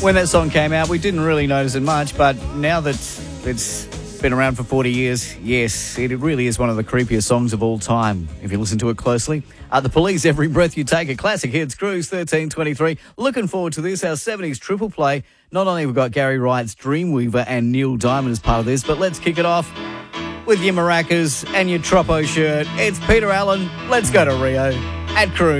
When that song came out, we didn't really notice it much, but now that it's been around for 40 years, yes, it really is one of the creepiest songs of all time, if you listen to it closely. The Police, Every Breath You Take, a classic hits, Cruise 1323. Looking forward to this, our 70s triple play. Not only have we got Gary Wright's Dreamweaver and Neil Diamond as part of this, but let's kick it off with your maracas and your Troppo shirt. It's Peter Allen. Let's go to Rio at Cruise.